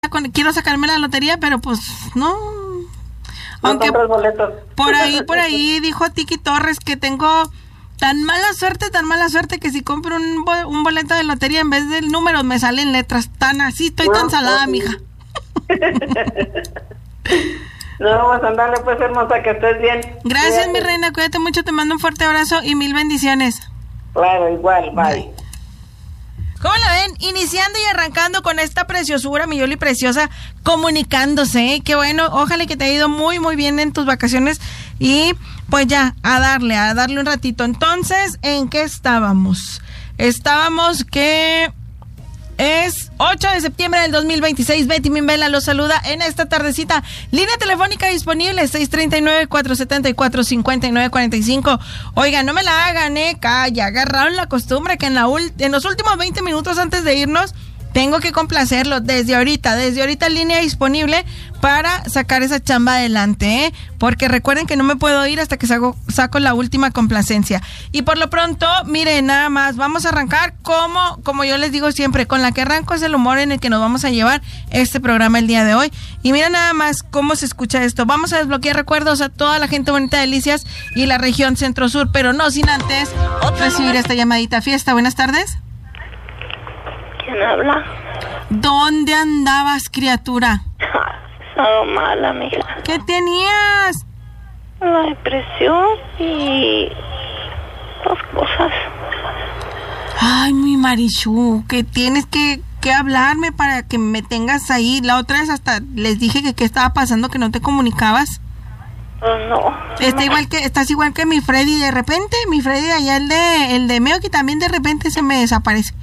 quiero sacarme la lotería, pero pues no. Aunque por ahí dijo Tiki Torres que tengo tan mala suerte que si compro un boleto de lotería en vez del número me salen letras. Tan así, estoy tan salada, mija. No, vamos a andarle pues, hermosa, que estés bien. Gracias, mi reina, cuídate mucho, te mando un fuerte abrazo y 1000 bendiciones. Claro, igual, bye. ¿Cómo la ven? Iniciando y arrancando con esta preciosura, mi Yoli preciosa, comunicándose, ¿eh? Qué bueno, ojalá que te haya ido muy, muy bien en tus vacaciones y pues ya, a darle un ratito. Entonces, ¿en qué estábamos? Estábamos que es 8 de septiembre del 2026, Betty Mimbela los saluda en esta tardecita. Línea telefónica disponible, 639-474-5945. Oiga, no me la hagan, ya agarraron la costumbre que en los últimos 20 minutos antes de irnos, tengo que complacerlo desde ahorita línea disponible para sacar esa chamba adelante, porque recuerden que no me puedo ir hasta que saco la última complacencia. Y por lo pronto, miren, nada más, vamos a arrancar como yo les digo siempre, con la que arranco es el humor en el que nos vamos a llevar este programa el día de hoy. Y mira nada más cómo se escucha esto. Vamos a desbloquear recuerdos a toda la gente bonita de Delicias y la región centro-sur, pero no sin antes recibir esta llamadita. Fiesta, buenas tardes. ¿Quién habla? ¿Dónde andabas, criatura? Estaba mala, mija. ¿Qué tenías? La depresión y dos cosas. Ay, mi Marichu, que tienes que hablarme para que me tengas ahí. La otra vez hasta les dije que qué estaba pasando, que no te comunicabas. Pues no. Estás igual que mi Freddy. De repente, mi Freddy allá, el de Meoki, también de repente se me desaparece.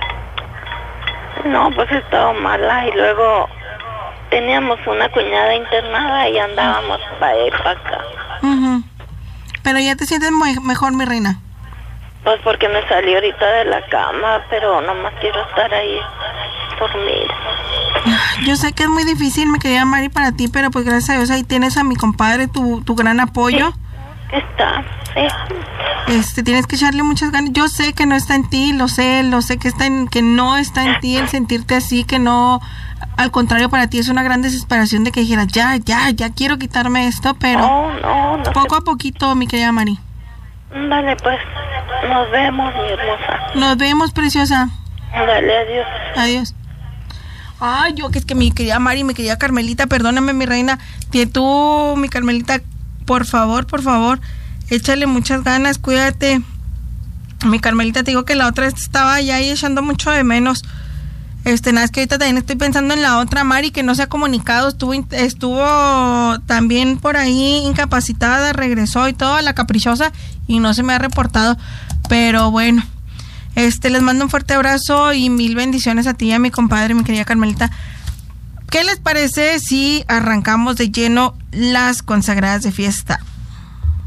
No, pues estaba mala y luego teníamos una cuñada internada y andábamos para allá y para acá. Pero ya te sientes mejor, mi reina. Pues porque me salí ahorita de la cama, pero nomás quiero estar ahí dormida. Yo sé que es muy difícil, mi querida Mari, para ti, pero pues gracias a Dios ahí tienes a mi compadre, tu gran apoyo. Sí. Está, sí. Tienes que echarle muchas ganas. Yo sé que no está en ti, lo sé que no está en ti el sentirte así, que no, al contrario, para ti es una gran desesperación de que dijeras, ya quiero quitarme esto, pero no poco a poquito, mi querida Mari. Dale, pues, nos vemos, mi hermosa. Nos vemos, preciosa. Dale, adiós. Adiós. Ay, yo que es que mi querida Mari, mi querida Carmelita, perdóname, mi reina, que tú, mi Carmelita, por favor, échale muchas ganas, cuídate. Mi Carmelita, te digo que la otra vez estaba ya ahí echando mucho de menos. Nada, es que ahorita también estoy pensando en la otra Mari que no se ha comunicado, estuvo también por ahí incapacitada, regresó y todo, la caprichosa, y no se me ha reportado. Pero bueno, les mando un fuerte abrazo y 1000 bendiciones a ti y a mi compadre, mi querida Carmelita. ¿Qué les parece si arrancamos de lleno las consagradas de fiesta?